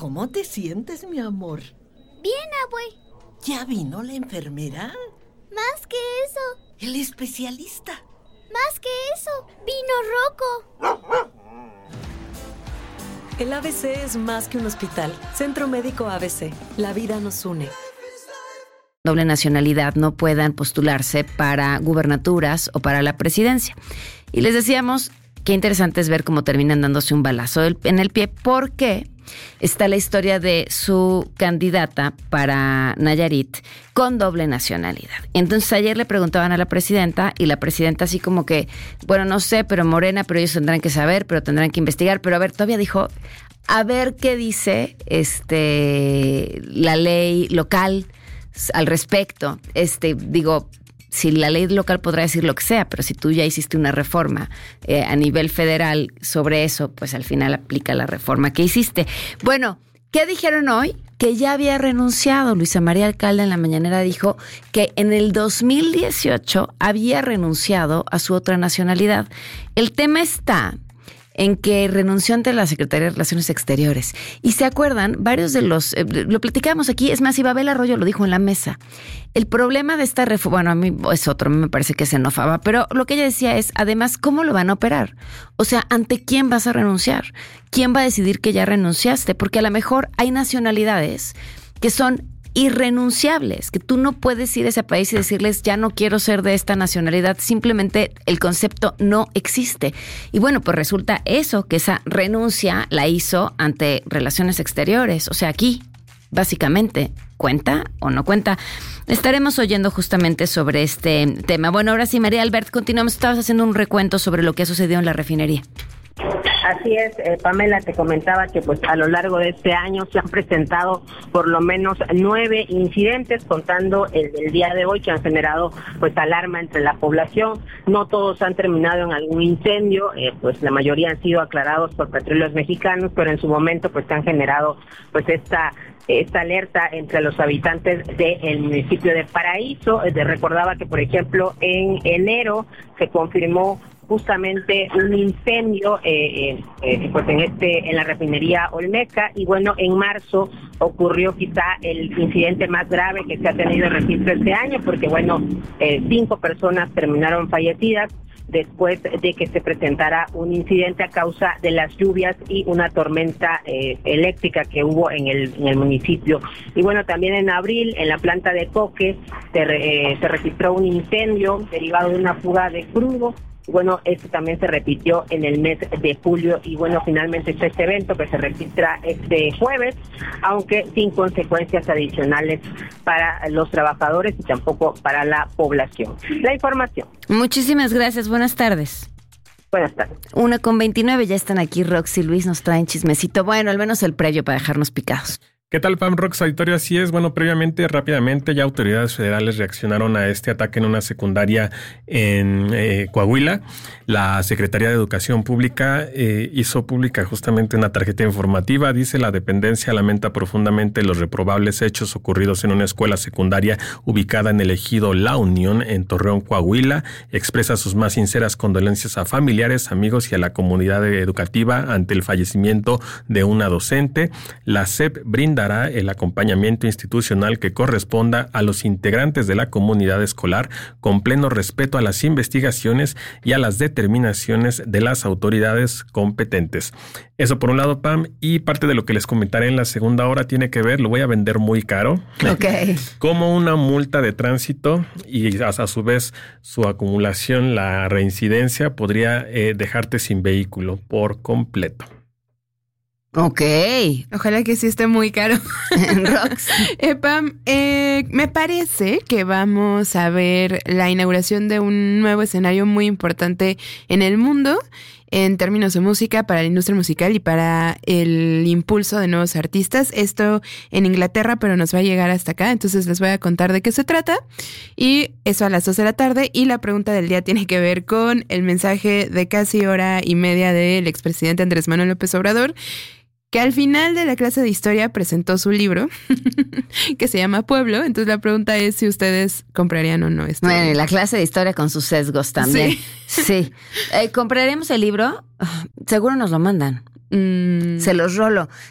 ¿Cómo te sientes, mi amor? Bien, abue. ¿Ya vino la enfermera? Más que eso. El especialista. Más que eso. Vino Rocco. El ABC es más que un hospital. Centro Médico ABC. La vida nos une. Doble nacionalidad no puedan postularse para gubernaturas o para la presidencia. Y les decíamos, qué interesante es ver cómo terminan dándose un balazo en el pie, porque está la historia de su candidata para Nayarit con doble nacionalidad. Entonces ayer le preguntaban a la presidenta y la presidenta así como que, bueno, no sé, pero Morena, pero ellos tendrán que saber, pero tendrán que investigar, pero a ver, todavía dijo, a ver qué dice la ley local al respecto. Si la ley local podrá decir lo que sea, pero si tú ya hiciste una reforma a nivel federal sobre eso, pues al final aplica la reforma que hiciste. Bueno, ¿qué dijeron hoy? Que ya había renunciado. Luisa María Alcalde en la mañanera dijo que en el 2018 había renunciado a su otra nacionalidad. El tema está en que renunció ante la Secretaría de Relaciones Exteriores. Y se acuerdan, varios de los... lo platicamos aquí, es más, Ibabel Arroyo lo dijo en la mesa. El problema de esta reforma, bueno, a mí es otro, a mí me parece que se enojaba, pero lo que ella decía es, además, ¿cómo lo van a operar? O sea, ¿ante quién vas a renunciar? ¿Quién va a decidir que ya renunciaste? Porque a lo mejor hay nacionalidades que son irrenunciables, que tú no puedes ir a ese país y decirles ya no quiero ser de esta nacionalidad, simplemente el concepto no existe. Y bueno, pues resulta eso, que esa renuncia la hizo ante Relaciones Exteriores, o sea, aquí, básicamente, ¿cuenta o no cuenta? Estaremos oyendo justamente sobre este tema. Bueno, ahora sí, María Albert, continuamos, estabas haciendo un recuento sobre lo que ha sucedido en la refinería. Así es, Pamela, te comentaba que pues a lo largo de este año se han presentado por lo menos 9 incidentes, contando el día de hoy, que han generado pues alarma entre la población. No todos han terminado en algún incendio, pues la mayoría han sido aclarados por Petróleos Mexicanos, pero en su momento pues han generado pues esta alerta entre los habitantes del municipio de Paraíso. Recordaba que, por ejemplo, en enero se confirmó justamente un incendio pues en la refinería Olmeca, y bueno, en marzo ocurrió quizá el incidente más grave que se ha tenido registro este año, porque bueno, 5 personas terminaron fallecidas después de que se presentara un incidente a causa de las lluvias y una tormenta eléctrica que hubo en el municipio. Y bueno, también en abril, en la planta de Coque, se registró un incendio derivado de una fuga de crudo. Bueno, esto también se repitió en el mes de julio, y bueno, finalmente está este evento que se registra este jueves, aunque sin consecuencias adicionales para los trabajadores y tampoco para la población. La información. Muchísimas gracias, buenas tardes. Buenas tardes. 1:29, ya están aquí Rox y Luis, nos traen chismecito, bueno, al menos el previo para dejarnos picados. ¿Qué tal, Pam, Rox, auditorio? Así es. Bueno, rápidamente, ya autoridades federales reaccionaron a este ataque en una secundaria en Coahuila. La Secretaría de Educación Pública hizo pública justamente una tarjeta informativa. Dice: la dependencia lamenta profundamente los reprobables hechos ocurridos en una escuela secundaria ubicada en el ejido La Unión, en Torreón, Coahuila. Expresa sus más sinceras condolencias a familiares, amigos y a la comunidad educativa ante el fallecimiento de una docente. La SEP brindará el acompañamiento institucional que corresponda a los integrantes de la comunidad escolar, con pleno respeto a las investigaciones y a las determinaciones de las autoridades competentes. Eso por un lado, Pam, y parte de lo que les comentaré en la segunda hora tiene que ver, lo voy a vender muy caro, como una multa de tránsito, y a su vez su acumulación, la reincidencia, podría dejarte sin vehículo por completo. Ok. Ojalá que sí esté muy caro. Rox. Pam, me parece que vamos a ver la inauguración de un nuevo escenario muy importante en el mundo en términos de música, para la industria musical y para el impulso de nuevos artistas. Esto en Inglaterra, pero nos va a llegar hasta acá, entonces les voy a contar de qué se trata. Y eso a las 2 de la tarde. Y la pregunta del día tiene que ver con el mensaje de casi hora y media del expresidente Andrés Manuel López Obrador, que al final de la clase de historia presentó su libro, que se llama Pueblo. Entonces la pregunta es si ustedes comprarían o no esto. Bueno, y la clase de historia con sus sesgos también. Sí. ¿Compraremos el libro? Seguro nos lo mandan. Se los rolo.